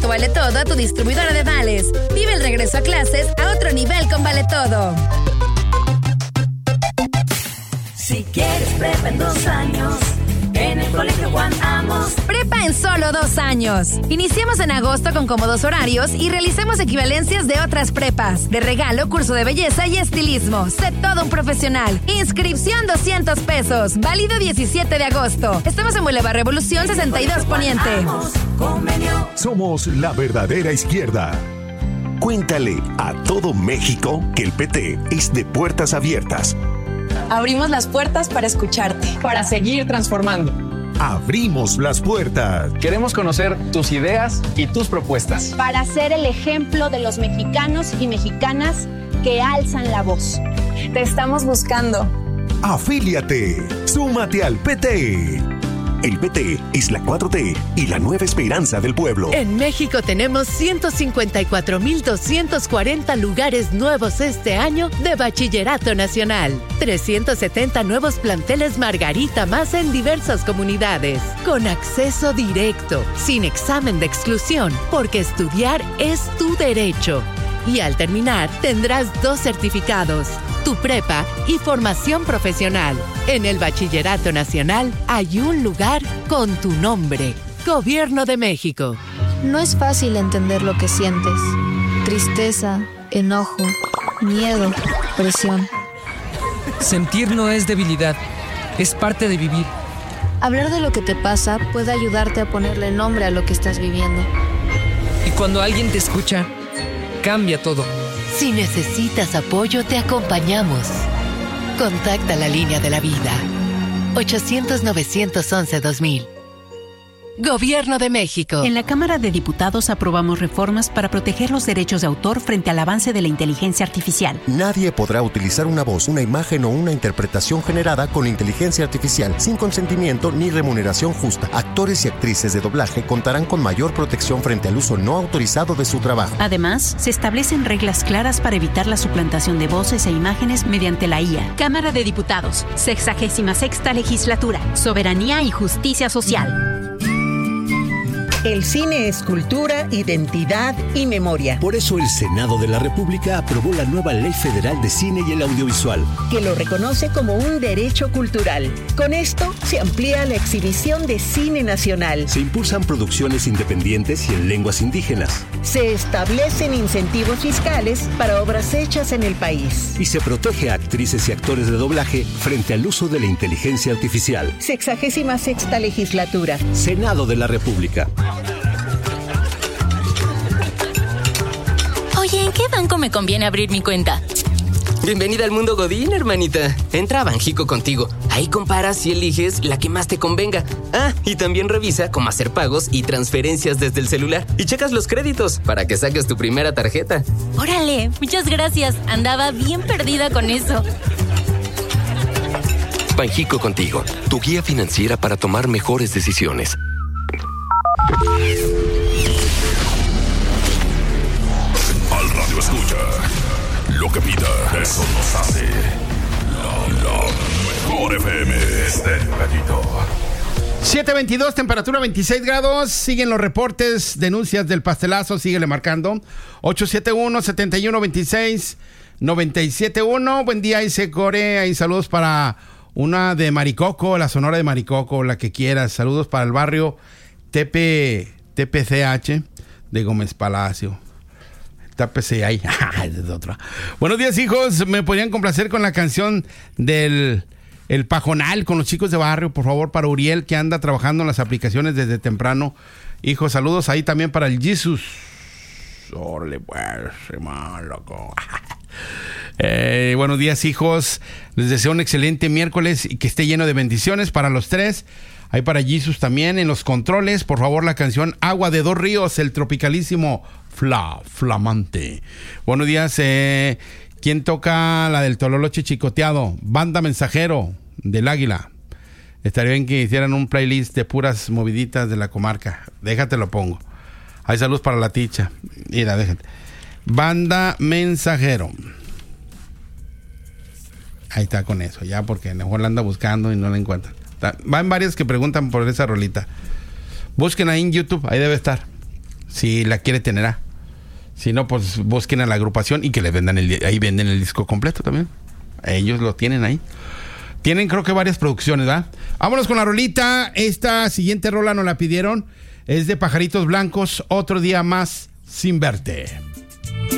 tu Vale Todo a tu distribuidora de vales. Vive el regreso a clases a otro nivel con Vale Todo. Si quieres prepa en 2 años, en el Colegio Juan Amos. Prepa en solo 2 años. Iniciamos en agosto con cómodos horarios y realizamos equivalencias de otras prepas. De regalo, curso de belleza y estilismo. Sé todo un profesional. Inscripción 200 pesos. Válido 17 de agosto. Estamos en Boulevard Revolución 62 Poniente. Somos la verdadera izquierda. Cuéntale a todo México que el PT es de puertas abiertas. Abrimos las puertas para escucharte. Para seguir transformando. Abrimos las puertas. Queremos conocer tus ideas y tus propuestas. Para ser el ejemplo de los mexicanos y mexicanas que alzan la voz. Te estamos buscando. Afíliate. Súmate al PT. El PT es la 4T y la nueva esperanza del pueblo. En México tenemos 154,240 lugares nuevos este año de Bachillerato Nacional. 370 nuevos planteles Margarita más en diversas comunidades. Con acceso directo, sin examen de exclusión, porque estudiar es tu derecho. Y al terminar, tendrás 2 certificados, tu prepa y formación profesional. En el Bachillerato Nacional hay un lugar con tu nombre. Gobierno de México. No es fácil entender lo que sientes. Tristeza, enojo, miedo, presión. Sentir no es debilidad, es parte de vivir. Hablar de lo que te pasa puede ayudarte a ponerle nombre a lo que estás viviendo. Y cuando alguien te escucha, cambia todo. Si necesitas apoyo, te acompañamos. Contacta la línea de la vida. 800-911-2000. Gobierno de México. En la Cámara de Diputados aprobamos reformas para proteger los derechos de autor frente al avance de la inteligencia artificial. Nadie podrá utilizar una voz, una imagen o una interpretación generada con inteligencia artificial sin consentimiento ni remuneración justa. Actores y actrices de doblaje contarán con mayor protección frente al uso no autorizado de su trabajo. Además, se establecen reglas claras para evitar la suplantación de voces e imágenes mediante la IA. Cámara de Diputados, 66ª Legislatura, Soberanía y Justicia Social. El cine es cultura, identidad y memoria. Por eso el Senado de la República aprobó la nueva Ley Federal de Cine y el Audiovisual, que lo reconoce como un derecho cultural. Con esto se amplía la exhibición de cine nacional. Se impulsan producciones independientes y en lenguas indígenas. Se establecen incentivos fiscales para obras hechas en el país. Y se protege a actrices y actores de doblaje frente al uso de la inteligencia artificial. 66ª Legislatura. Senado de la República. Oye, ¿en qué banco me conviene abrir mi cuenta? Bienvenida al mundo Godín, hermanita. Entra a Banjico Contigo. Ahí comparas y eliges la que más te convenga. Ah, y también revisa cómo hacer pagos y transferencias desde el celular. Y checas los créditos para que saques tu primera tarjeta. ¡Órale! Muchas gracias. Andaba bien perdida con eso. Banjico Contigo, tu guía financiera para tomar mejores decisiones. Al radio escucha. Lo que pida, eso nos hace. La mejor FM. Gatito. 7:22, temperatura 26 grados. Siguen los reportes, denuncias del pastelazo. Síguele marcando. 871-7126-971. Buen día, Ise Core. Y saludos para una de Maricoco, la Sonora de Maricoco, la que quieras. Saludos para el barrio TPCH de Gómez Palacio. Tápese ahí. Es otra. Buenos días, hijos. ¿Me podrían complacer con la canción del El Pajonal con los chicos de barrio? Por favor, para Uriel, que anda trabajando en las aplicaciones desde temprano. Hijos, saludos ahí también para el Jesus. Órale, pues, loco. Buenos días, hijos. Les deseo un excelente miércoles y que esté lleno de bendiciones para los tres. Ahí para Jesus también en los controles. Por favor, la canción Agua de Dos Ríos, el tropicalísimo Flamante. Buenos días. ¿Quién toca la del Tololoche Chicoteado? Banda Mensajero del Águila. Estaría bien que hicieran un playlist de puras moviditas de la comarca. Déjate lo pongo. Hay saludos para la ticha. Mira, déjate. Banda Mensajero. Ahí está con eso, ya, porque a lo mejor la anda buscando y no la encuentran. Van varias que preguntan por esa rolita. Busquen ahí en YouTube, ahí debe estar. Si la quiere tener, si no, pues busquen a la agrupación y que le vendan ahí venden el disco completo también. Ellos lo tienen ahí. Tienen creo que varias producciones, ¿verdad? Vámonos con la rolita. Esta siguiente rola nos la pidieron. Es de Pajaritos Blancos, Otro Día Más Sin Verte.